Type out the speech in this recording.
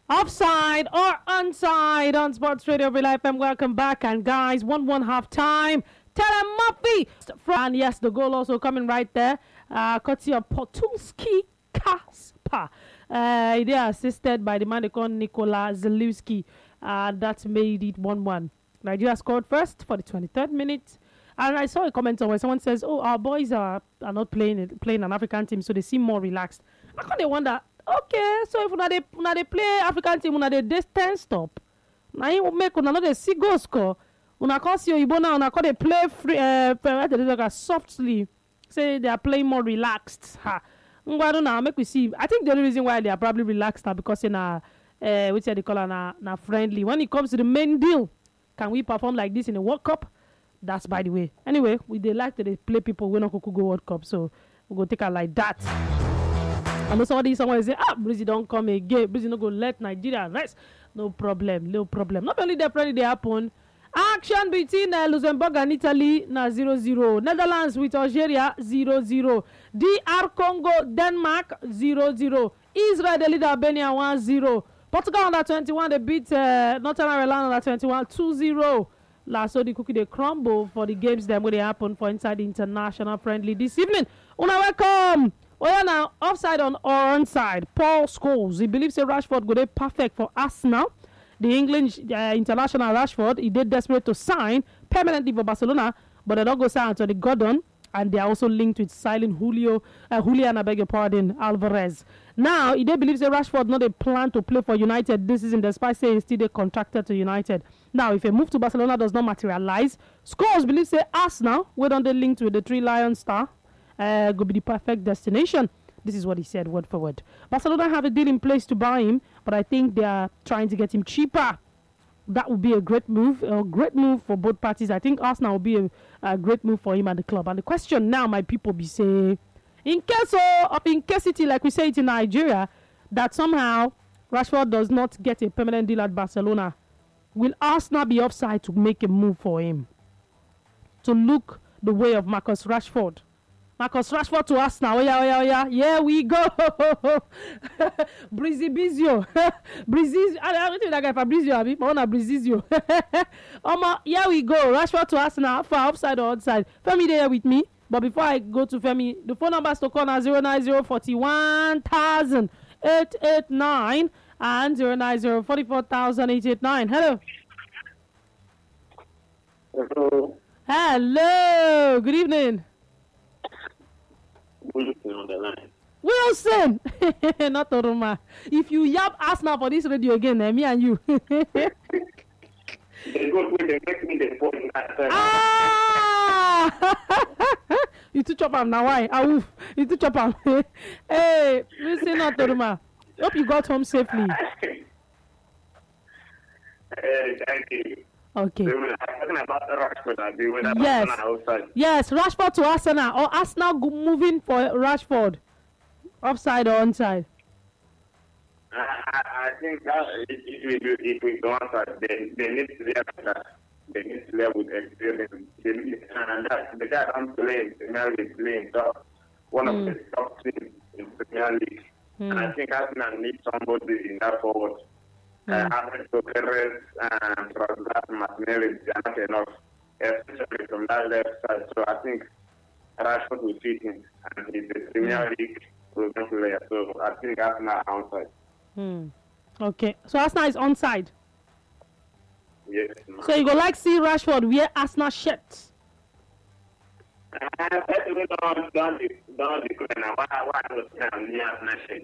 Offside or onside on Sports Radio Real FM. Welcome back. And guys, 1-1 half time. Terem Murphy. And yes, the goal also coming right there. Courtesy of Potulski Kaspa. They are assisted by the man they call Nikola Zalewski. That made it 1-1. Nigeria scored first for the 23rd minute. And I saw a comment somewhere. Someone says, "Oh, our boys are not playing an African team, so they seem more relaxed." I kind of wonder. Okay, so if una dey play African team, una dey 10 stop. Now you make una no dey see goal score. Una call see Oyibo now, una call dey play free, softly. Say they are playing more relaxed. Ha. Ngwado now make we see. I think the only reason why they are probably relaxed now because which they call na friendly. When it comes to the main deal, can we perform like this in a World Cup? That's by the way. Anyway, they like to play people when no go World Cup, so we go take her like that. And also someone say, Brizzy don't come again. Brizzy not go let Nigeria rest. No problem. Not only the friendly they happen. Action between Luxembourg and Italy na 0-0. Netherlands with Algeria 0-0. DR Congo, Denmark 0-0. Israel they lead Albania 1-0. Portugal under 21 they beat Northern Ireland under 21 2-0. Last the cookie they crumble for the games them where they happen for inside the international friendly this evening. Una welcome. Well, now, offside or onside, Paul Scholes. He believes that Rashford go perfect for Arsenal. The English international Rashford, he did desperate to sign permanently for Barcelona, but they don't go sign Anthony Gordon, and they are also linked with silent Julian, I beg your pardon, Alvarez. Now, he did believe that Rashford not a plan to play for United this season, despite saying he's still contracted to United. Now, if a move to Barcelona does not materialize, Scholes believes that Arsenal, where don't they linked with the Three Lions star, go be the perfect destination. This is what he said word for word. Barcelona have a deal in place to buy him, but I think they are trying to get him cheaper. That would be a great move for both parties. I think Arsenal will be a great move for him and the club. And the question now, my people, be say, in case it, like we say it in Nigeria, that somehow Rashford does not get a permanent deal at Barcelona, will Arsenal be offside to make a move for him? To look the way of Marcus Rashford. Marcus Rashford to us now. Oh yeah. Here we go. Brizio. Brizio. I don't think that guy Fabrizio, Abi. But on Brizio. Here we go. Rashford to us now. For offside or outside. Femi there with me. But before I go to Femi, the phone numbers to call are 090-41,889 and 090-44,889. Hello. Hello. Good evening. Wilson on the line. Wilson! Not Oruma. If you yap Arsenal for this radio again, me and you. They go when they make me the point. You too chop am now, why? You too chop am. Hey, Wilson, not Oruma. Hope you got home safely. Thank you. Okay. Talking about Rashford, Yes, Rashford to Arsenal or Arsenal moving for Rashford, offside or onside. I think that if we go outside, they need to level. They need to level with experience. And that the guy I'm playing, Premier League playing top, one of the top teams in Premier League. And I think Arsenal needs somebody in that forward. Alberto Perez and Martinelli are not enough, especially from that left side. So I think Rashford will fit in, and he's a Premier League proven player. So I think Arsenal are outside. Okay, so Arsenal is onside. Yes. So you go like see Rashford wear Arsenal shirts. Don't declare now. Why was near Arsenal shirt?